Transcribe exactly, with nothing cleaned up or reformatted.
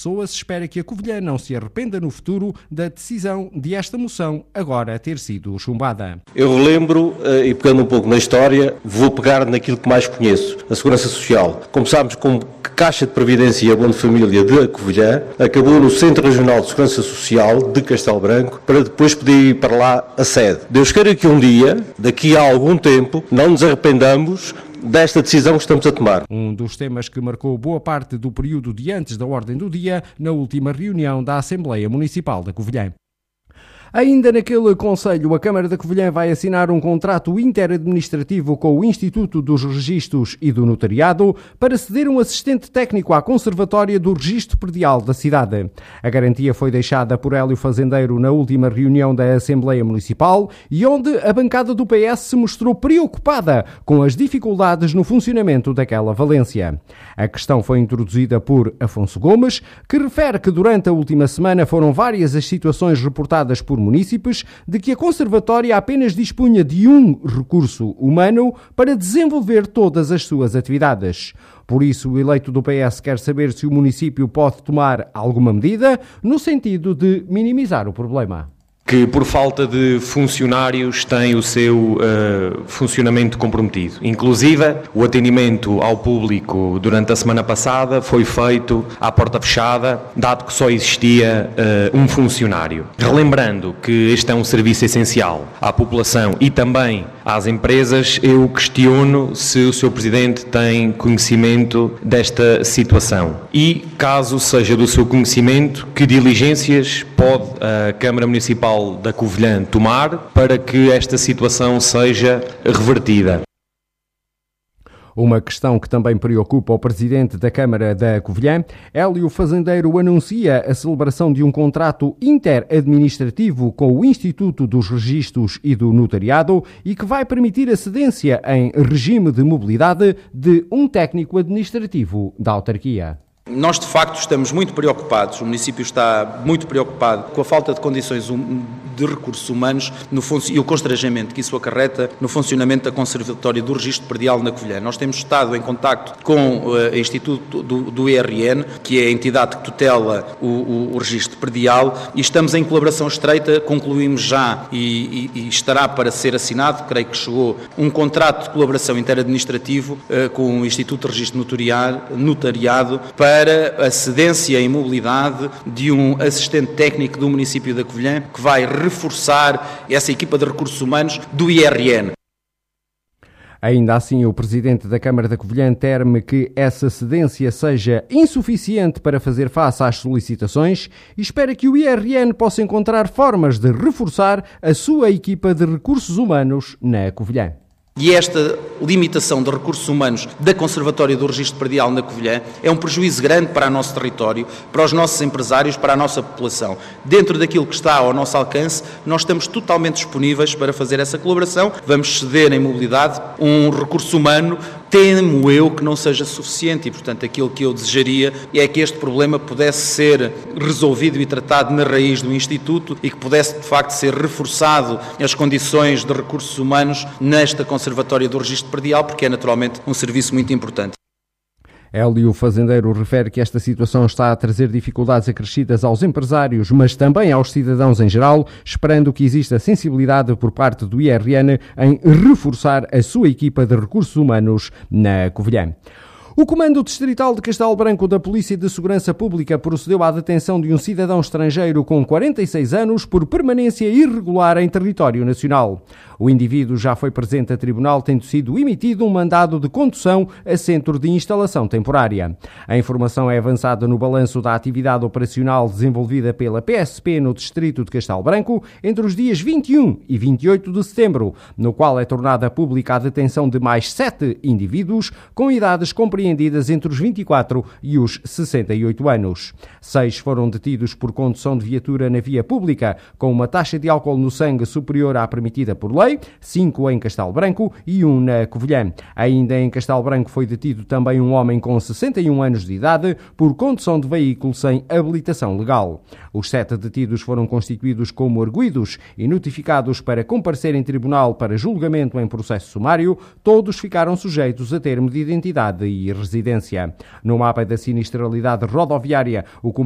Pessoa se espera que a Covilhã não se arrependa no futuro da decisão de esta moção agora ter sido chumbada. Eu relembro, e pegando um pouco na história, vou pegar naquilo que mais conheço, a Segurança Social. Começámos com a Caixa de Previdência e Abono de Família de Covilhã, acabou no Centro Regional de Segurança Social de Castelo Branco, para depois poder ir para lá a sede. Deus queira que um dia, daqui a algum tempo, não nos arrependamos desta decisão que estamos a tomar. Um dos temas que marcou boa parte do período de antes da ordem do dia na última reunião da Assembleia Municipal da Covilhã. Ainda naquele concelho, a Câmara da Covilhã vai assinar um contrato interadministrativo com o Instituto dos Registros e do Notariado para ceder um assistente técnico à Conservatória do Registro Predial da cidade. A garantia foi deixada por Hélio Fazendeiro na última reunião da Assembleia Municipal e onde a bancada do P S se mostrou preocupada com as dificuldades no funcionamento daquela valência. A questão foi introduzida por Afonso Gomes, que refere que durante a última semana foram várias as situações reportadas por munícipes de que a Conservatória apenas dispunha de um recurso humano para desenvolver todas as suas atividades. Por isso, o eleito do P S quer saber se o município pode tomar alguma medida no sentido de minimizar o problema. Que por falta de funcionários tem o seu uh, funcionamento comprometido. Inclusive, o atendimento ao público durante a semana passada foi feito à porta fechada, dado que só existia uh, um funcionário. Relembrando que este é um serviço essencial à população e também às empresas, eu questiono se o senhor Presidente tem conhecimento desta situação. E, caso seja do seu conhecimento, que diligências pode a Câmara Municipal da Covilhã tomar para que esta situação seja revertida? Uma questão que também preocupa o Presidente da Câmara da Covilhã, Hélio Fazendeiro, anuncia a celebração de um contrato interadministrativo com o Instituto dos Registros e do Notariado e que vai permitir a cedência em regime de mobilidade de um técnico administrativo da autarquia. Nós, de facto, estamos muito preocupados, o município está muito preocupado com a falta de condições de recursos humanos no e o constrangimento que isso acarreta no funcionamento da Conservatória do Registro Predial na Covilhã. Nós temos estado em contacto com o Instituto do, do I R N, que é a entidade que tutela o, o, o Registro Predial, e estamos em colaboração estreita, concluímos já e, e, e estará para ser assinado, creio que chegou, um contrato de colaboração interadministrativo uh, com o Instituto de Registro Notariado para para a cedência em mobilidade de um assistente técnico do município da Covilhã que vai reforçar essa equipa de recursos humanos do I R N. Ainda assim, o Presidente da Câmara da Covilhã teme que essa cedência seja insuficiente para fazer face às solicitações e espera que o I R N possa encontrar formas de reforçar a sua equipa de recursos humanos na Covilhã. E esta limitação de recursos humanos da Conservatória do Registro Predial na Covilhã é um prejuízo grande para o nosso território, para os nossos empresários, para a nossa população. Dentro daquilo que está ao nosso alcance, nós estamos totalmente disponíveis para fazer essa colaboração. Vamos ceder em mobilidade um recurso humano, temo eu que não seja suficiente e, portanto, aquilo que eu desejaria é que este problema pudesse ser resolvido e tratado na raiz do Instituto e que pudesse, de facto, ser reforçado as condições de recursos humanos nesta Conservatória do Registro Predial, porque é naturalmente um serviço muito importante. Hélio Fazendeiro refere que esta situação está a trazer dificuldades acrescidas aos empresários, mas também aos cidadãos em geral, esperando que exista sensibilidade por parte do I R N em reforçar a sua equipa de recursos humanos na Covilhã. O Comando Distrital de Castelo Branco da Polícia de Segurança Pública procedeu à detenção de um cidadão estrangeiro com quarenta e seis anos por permanência irregular em território nacional. O indivíduo já foi presente a tribunal, tendo sido emitido um mandado de condução a centro de instalação temporária. A informação é avançada no balanço da atividade operacional desenvolvida pela P S P no Distrito de Castelo Branco entre os dias vinte e um e vinte e oito de setembro, no qual é tornada pública a detenção de mais sete indivíduos com idades compreendidas entre os vinte e quatro e os sessenta e oito anos. Seis foram detidos por condução de viatura na via pública com uma taxa de álcool no sangue superior à permitida por lei, cinco em Castelo Branco e um na Covilhã. Ainda em Castelo Branco foi detido também um homem com sessenta e um anos de idade por condução de veículo sem habilitação legal. Os sete detidos foram constituídos como arguidos e notificados para comparecer em tribunal para julgamento em processo sumário. Todos ficaram sujeitos a termo de identidade e residência. No mapa da sinistralidade rodoviária, o